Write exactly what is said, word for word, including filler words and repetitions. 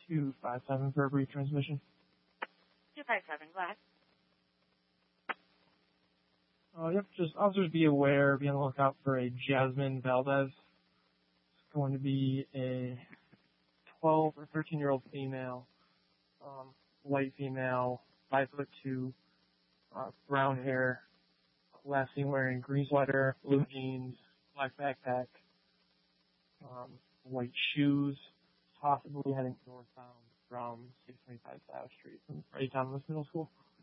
two five seven for a brief transmission. two five seven, go ahead. Uh, yep, just officers be aware, be on the lookout for a Jasmine Valdez. It's going to be a twelve or thirteen year old female, um, white female, five foot two, uh, brown hair, last seen wearing green sweater, blue jeans, black backpack, um, white shoes, possibly heading northbound from six twenty-five South Street from right down Thomas Middle School.